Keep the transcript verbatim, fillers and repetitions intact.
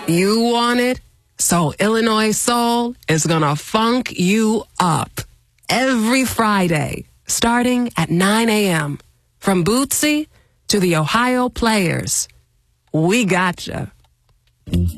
You want it? So Illinois Soul is gonna funk you up every Friday, starting at nine a.m. From Bootsy to the Ohio Players, we gotcha.